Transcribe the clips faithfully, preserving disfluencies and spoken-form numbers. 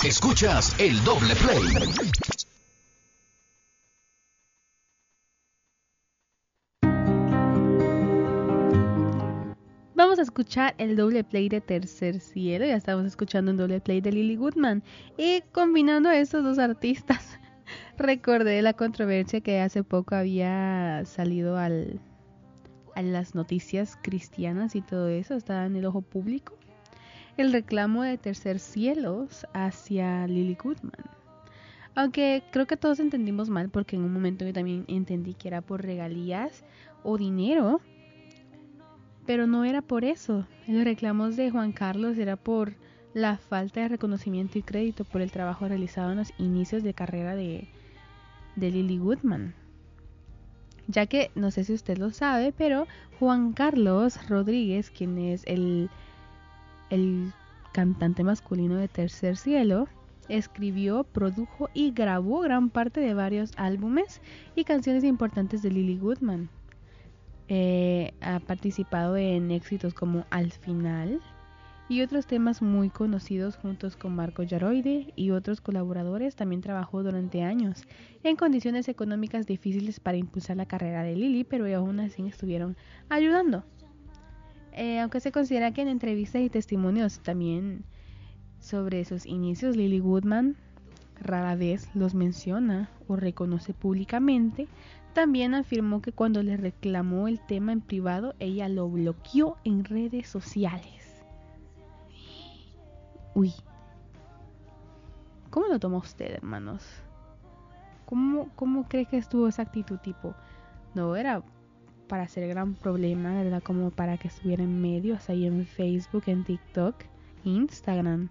Escuchas el doble play. Vamos a escuchar el doble play de Tercer Cielo. Ya estamos escuchando un doble play de Lily Goodman. Y combinando a estos dos artistas, recordé la controversia que hace poco había salido al, a las noticias cristianas y todo eso. Estaba en el ojo público. El reclamo de Tercer Cielo hacia Lily Goodman. Aunque creo que todos entendimos mal, porque en un momento yo también entendí que era por regalías o dinero. Pero no era por eso. Los reclamos de Juan Carlos era por la falta de reconocimiento y crédito por el trabajo realizado en los inicios de carrera de, de Lily Goodman. Ya que, no sé si usted lo sabe, pero Juan Carlos Rodríguez, quien es el, el cantante masculino de Tercer Cielo, escribió, produjo y grabó gran parte de varios álbumes y canciones importantes de Lily Goodman. Eh, ha participado en éxitos como Al Final y otros temas muy conocidos juntos con Marco Yaroide y otros colaboradores. También trabajó durante años en condiciones económicas difíciles para impulsar la carrera de Lily, pero aún así estuvieron ayudando. Eh, aunque se considera que en entrevistas y testimonios también sobre sus inicios, Lily Goodman rara vez los menciona o reconoce públicamente. También afirmó que cuando le reclamó el tema en privado, ella lo bloqueó en redes sociales. Uy. ¿Cómo lo tomó usted, hermanos? ¿Cómo, cómo cree que estuvo esa actitud? Tipo, no era para hacer gran problema, ¿verdad? Como para que estuviera en medios, ahí en Facebook, en TikTok, Instagram.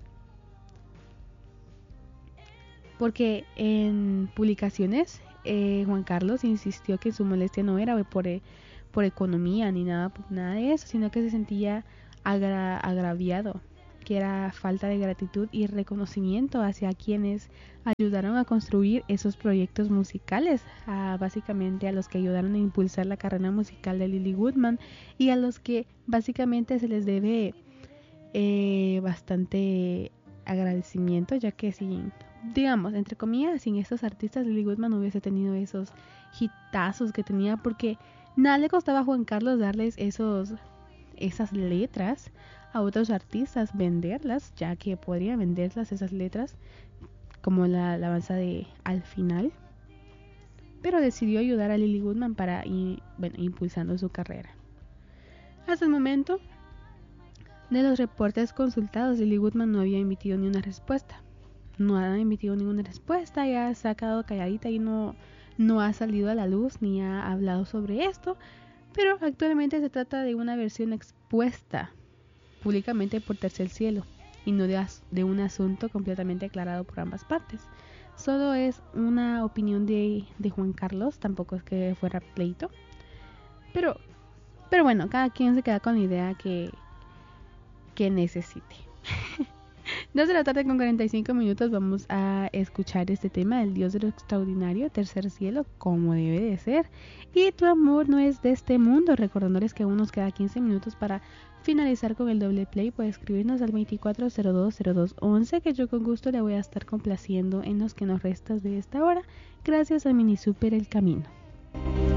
Porque en publicaciones eh, Juan Carlos insistió que su molestia no era por, eh, por economía ni nada, nada de eso, sino que se sentía agra- agraviado, que era falta de gratitud y reconocimiento hacia quienes ayudaron a construir esos proyectos musicales, a, básicamente a los que ayudaron a impulsar la carrera musical de Lily Goodman y a los que básicamente se les debe eh, bastante agradecimiento, ya que sin, digamos, entre comillas, sin estos artistas Lily Goodman no hubiese tenido esos hitazos que tenía, porque nada le costaba a Juan Carlos darles esos esas letras a otros artistas, venderlas, ya que podría venderlas esas letras, como la alabanza de Al Final, pero decidió ayudar a Lily Goodman para ir, bueno, impulsando su carrera. Hasta el momento de los reportes consultados, Lily Goodman no había emitido ni una respuesta. No ha emitido ninguna respuesta, ya se ha quedado calladita y no, no ha salido a la luz ni ha hablado sobre esto. Pero actualmente se trata de una versión expuesta públicamente por Tercer Cielo y no de, as- de un asunto completamente aclarado por ambas partes. Solo es una opinión de, de Juan Carlos, tampoco es que fuera pleito. Pero, pero bueno, cada quien se queda con la idea que que necesite. dos de la tarde con cuarenta y cinco minutos vamos a escuchar este tema del Dios de lo extraordinario, Tercer Cielo, como debe de ser. Y tu amor no es de este mundo, recordándoles que aún nos queda quince minutos para finalizar con el doble play. Puede escribirnos al veinticuatro cero dos cero dos once, que yo con gusto le voy a estar complaciendo en los que nos restas de esta hora, gracias a Mini Super El Camino.